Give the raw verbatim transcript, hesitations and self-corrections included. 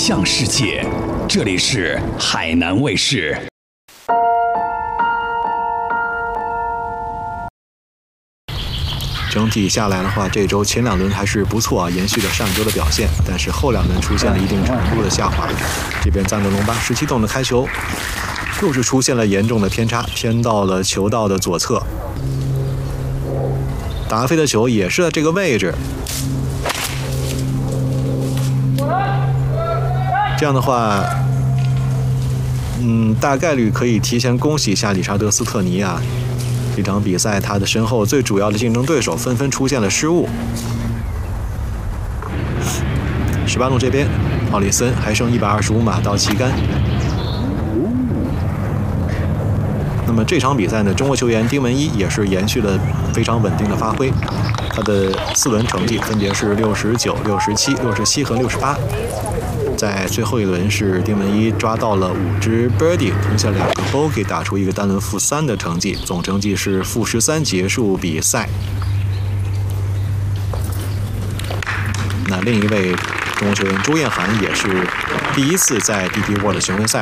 向世界，这里是海南卫视。 整体下来的话，这周前两轮还是不错啊，延续了上周的表现，但是后两轮出现了一定程度的下滑。这边赞德隆巴十七洞的开球，又是出现了严重的偏差，偏到了球道的左侧。达菲的球也是在这个位置，这样的话，嗯，大概率可以提前恭喜一下理查德斯特尼啊。这场比赛他的身后最主要的竞争对手纷纷出现了失误。十八洞这边，奥里森还剩一百二十五码到旗杆。那么这场比赛呢，中国球员丁文一也是延续了非常稳定的发挥，他的四轮成绩分别是六十九、六十七、六十七和六十八。在最后一轮是丁文一抓到了五支 birdie， 吞下两个 bogey， 打出一个单轮负三的成绩，总成绩是负十三结束比赛。那另一位中国球员周彦涵也是第一次在 D P World 巡回赛